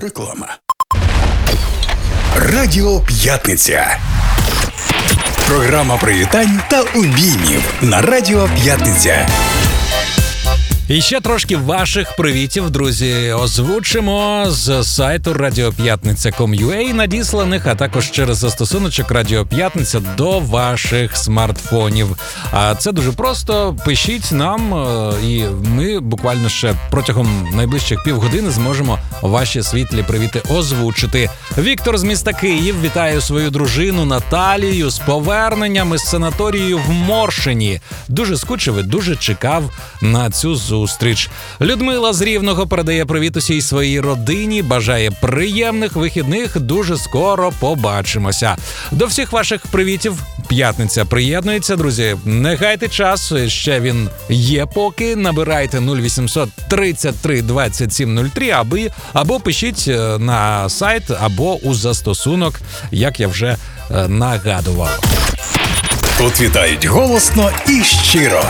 Реклама. Радіо П'ятниця. Програма привітань та обіймів на Радіо П'ятниця. І ще трошки ваших привітів, друзі, озвучимо з сайту radiopятниця.com.ua, надісланих, а також через застосуночок Радіо П'ятниця до ваших смартфонів. А це дуже просто. Пишіть нам, і ми буквально ще протягом найближчих півгодини зможемо ваші світлі привіти озвучити. Віктор з міста Київ вітає свою дружину Наталію з поверненням із санаторію в Моршині. Дуже скучив і дуже чекав на цю зустріч. Людмила з Рівного передає привіт усій своїй родині, бажає приємних вихідних, дуже скоро побачимося. До всіх ваших привітів П'ятниця приєднується, друзі. Не гайте час, ще він є поки. Набирайте 0800 33 27 03 або пишіть на сайт, або у застосунок, як я вже нагадував. Тут вітають голосно і щиро.